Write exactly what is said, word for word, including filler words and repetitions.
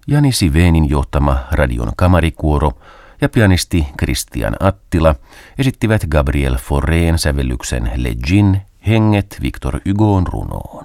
Jani Sivenin johtama radion kamarikuoro ja pianisti Christian Attila esittivät Gabriel Faurén sävellyksen Le Djinn, henget Victor Hugon runoon.